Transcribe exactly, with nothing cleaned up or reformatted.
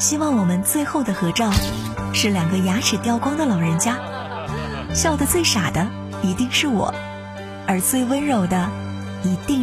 希望我们最后的合照是两个牙齿掉光的老人家，笑得最傻的一定是我，而最温柔的一定